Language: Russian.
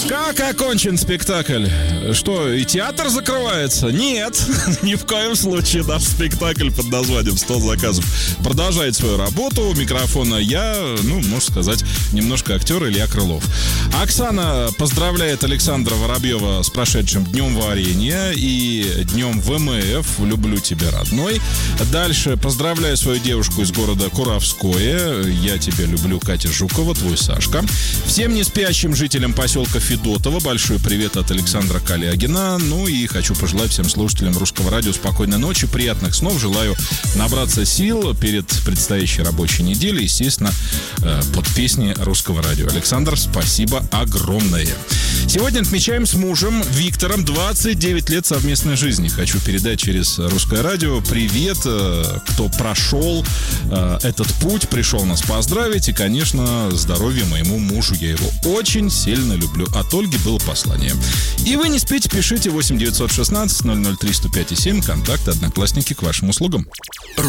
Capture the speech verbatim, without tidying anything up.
Как окончен спектакль? Что, и театр закрывается? Нет, ни в коем случае. Наш спектакль под названием «сто заказов» продолжает свою работу. У микрофона я, ну, можно сказать, немножко актер Илья Крылов. Оксана поздравляет Александра Воробьева с прошедшим Днем Варенья и Днем ВМФ. Люблю тебя, родной. Дальше поздравляю свою девушку из города Куровское. Я тебя люблю, Катя Жукова, твой Сашка. Всем неспящим жителям поселка Федотово большой привет от Александра Калягина. Ну и хочу пожелать всем слушателям Русского радио спокойной ночи, приятных снов. Желаю набраться сил перед предстоящей рабочей неделей, естественно, под песни Русского радио. Александр, спасибо огромное. Сегодня отмечаем с мужем Виктором двадцать девять лет совместной жизни. Хочу передать через Русское радио привет, кто прошел этот путь, пришел нас поздравить. И, конечно, здоровья моему мужу. Я его очень сильно люблю. От Ольги было послание. И вы не спите, пишите восемь девятьсот шестнадцать ноль ноль три сто пять и семь. Контакты, одноклассники к вашим услугам.